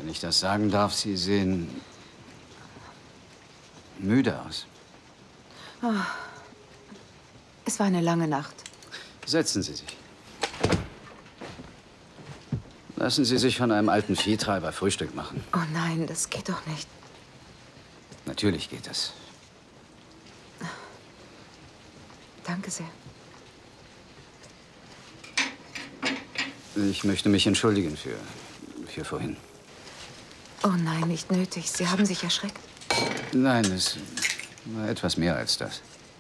Wenn ich das sagen darf, Sie sehen müde aus. Oh. Es war eine lange Nacht. Setzen Sie sich. Lassen Sie sich von einem alten Viehtreiber Frühstück machen. Oh nein, das geht doch nicht. Natürlich geht es. Danke sehr. Ich möchte mich entschuldigen für vorhin. Oh nein, nicht nötig. Sie haben sich erschreckt. Nein, es war etwas mehr als das.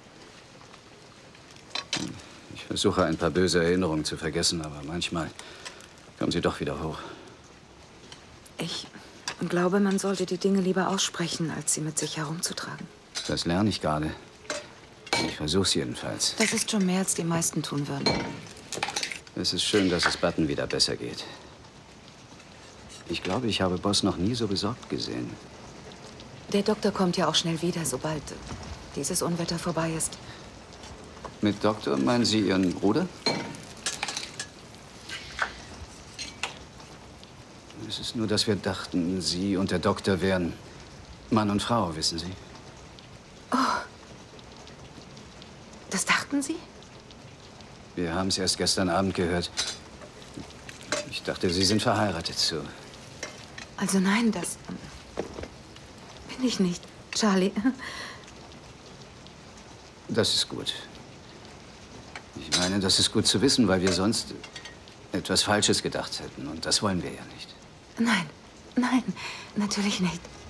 Ich versuche, ein paar böse Erinnerungen zu vergessen, aber manchmal kommen sie doch wieder hoch. Ich glaube, man sollte die Dinge lieber aussprechen, als sie mit sich herumzutragen. Das lerne ich gerade. Ich versuche es jedenfalls. Das ist schon mehr, als die meisten tun würden. Es ist schön, dass es Button wieder besser geht. Ich glaube, ich habe Boss noch nie so besorgt gesehen. Der Doktor kommt ja auch schnell wieder, sobald dieses Unwetter vorbei ist. Mit Doktor meinen Sie Ihren Bruder? Es ist nur, dass wir dachten, Sie und der Doktor wären Mann und Frau, wissen Sie? Oh. Das dachten Sie? Wir haben es erst gestern Abend gehört. Ich dachte, Sie sind verheiratet, so. Also nein, das bin ich nicht, Charlie. Das ist gut. Ich meine, das ist gut zu wissen, weil wir sonst etwas Falsches gedacht hätten. Und das wollen wir ja nicht. Nein, nein, natürlich nicht.